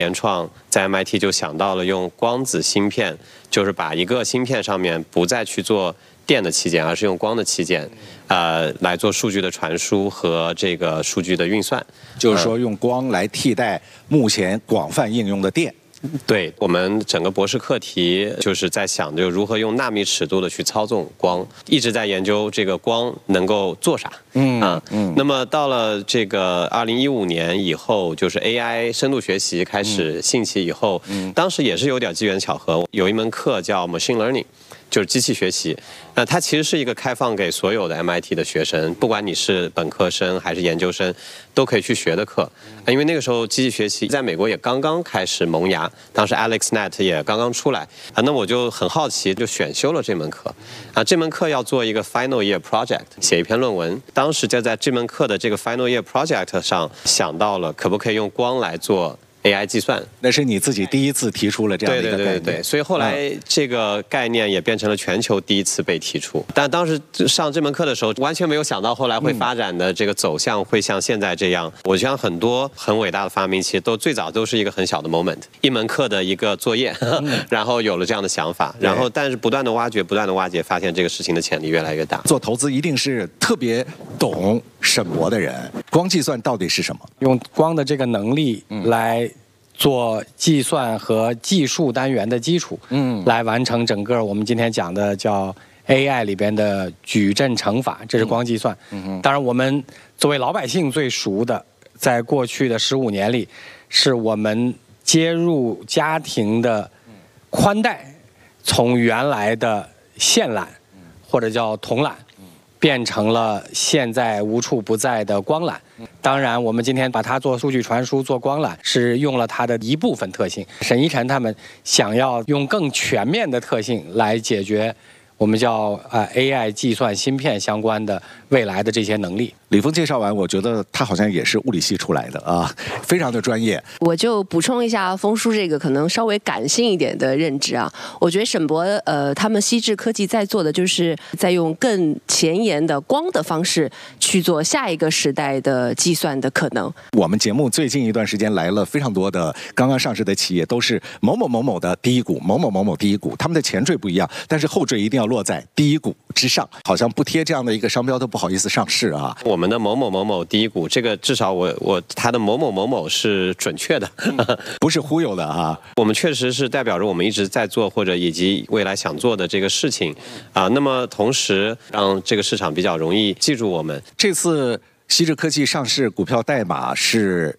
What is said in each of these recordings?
联创在 MIT 就想到了用光子芯片，就是把一个芯片上面不再去做电的器件，而是用光的器件，来做数据的传输和这个数据的运算。 就是说用光来替代目前广泛应用的电。 对，我们整个博士课题就是在想，就如何用纳米尺度的去操纵光，一直在研究这个光能够做啥。那么到了这个2015年以后，就是 AI 深度学习开始兴起以后，当时也是有点机缘巧合，有一门课叫 Machine Learning。就是机器学习，它其实是一个开放给所有的 MIT 的学生，不管你是本科生还是研究生，都可以去学的课。因为那个时候机器学习在美国也刚刚开始萌芽，当时 AlexNet 也刚刚出来那我就很好奇，就选修了这门课。这门课要做一个 Final Year Project， 写一篇论文。当时就在这门课的这个 Final Year Project 上想到了，可不可以用光来做AI 计算。 那是你自己第一次提出了这样的一个概念。 对，所以后来这个概念也变成了全球第一次被提出。但当时上这门课的时候，完全没有想到后来会发展的这个走向会像现在这样。我想很多很伟大的发明，其实最早都是一个很小的 moment， 一门课的一个作业，然后有了这样的想法，然后但是不断的挖掘，发现这个事情的潜力越来越大。 做投资一定是特别懂沈博的人。光计算到底是什么？ 用光的这个能力来做计算和计数单元的基础，来完成整个我们今天讲的叫 AI 里边的矩阵乘法，这是光计算。当然我们作为老百姓最熟的，在过去的15年里，是我们接入家庭的宽带，从原来的线缆或者叫铜缆，变成了现在无处不在的光缆。当然我们今天把它做数据传输做光缆，是用了它的一部分特性。沈一晨他们想要用更全面的特性来解决我们叫AI 计算芯片相关的未来的这些能力。 李峰介绍完，我觉得他好像也是物理系出来的啊，非常的专业。 我就补充一下峰叔这个可能稍微感性一点的认知啊，我觉得沈博他们西智科技在做的就是在用更前沿的光的方式去做下一个时代的计算的可能。 我们节目最近一段时间来了非常多的刚刚上市的企业，都是某某某某的第一股，某某某某第一股，他们的前缀不一样，但是后缀一定要落在第一股之上，好像不贴这样的一个商标都不好意思上市啊。 我们的某某某某第一股，这个至少它的某某某某是准确的， 不是忽悠的啊。 我们确实是代表着我们一直在做或者以及未来想做的这个事情那么同时让这个市场比较容易记住我们。 这次西智科技上市股票代码是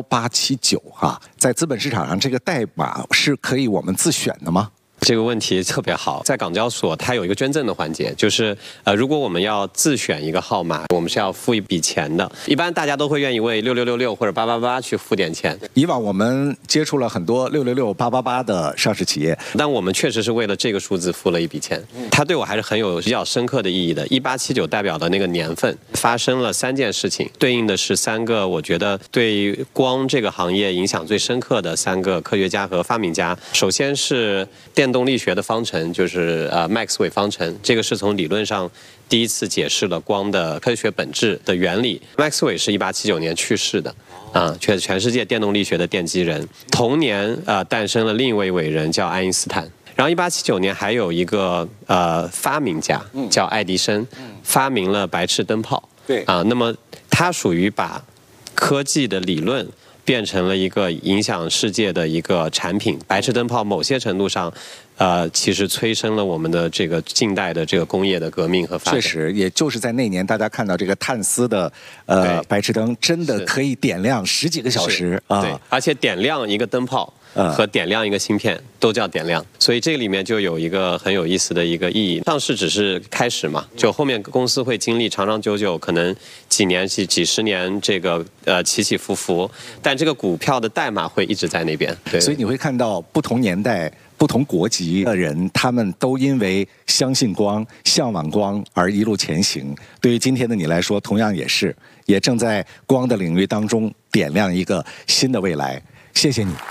1879在资本市场上这个代码是可以我们自选的吗？ 这个问题特别好，在港交所它有一个捐赠的环节，就是如果我们要自选一个号码，我们是要付一笔钱的。一般大家都会愿意为6666或者888去付点钱。 以往我们接触了很多666、888的上市企业， 但我们确实是为了这个数字付了一笔钱。它对我还是很有比较深刻的意义的。1879代表的那个年份发生了3件事情，对应的是3个我觉得对光这个行业影响最深刻的3个科学家和发明家。首先是电动力学的方程，就是麦克斯韦方程，这个是从理论上第一次解释了光的科学本质的原理。麦克斯韦是1879年去世的全世界电动力学的奠基人。同年诞生了另一位伟人叫爱因斯坦。然后1879年还有一个发明家叫爱迪生，发明了白炽灯泡。 对那么他属于把科技的理论变成了一个影响世界的一个产品。白炽灯泡某些程度上其实催生了我们的这个近代的这个工业的革命和发展。 确实，也就是在那年，大家看到这个碳丝的白炽灯，真的可以点亮10几个小时对，而且点亮一个灯泡和点亮一个芯片都叫点亮，所以这个里面就有一个很有意思的一个意义。上市只是开始嘛，就后面公司会经历长长久久，可能几年几十年这个起起伏伏，但这个股票的代码会一直在那边。对， 所以你会看到不同年代不同国籍的人，他们都因为相信光、向往光而一路前行。对于今天的你来说，同样也正在光的领域当中点亮一个新的未来。谢谢你。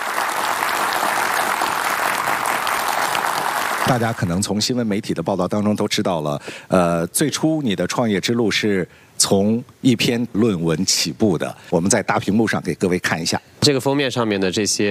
大家可能从新闻媒体的报道当中都知道了，最初你的创业之路是从一篇论文起步的。我们在大屏幕上给各位看一下。 这个封面上面的这些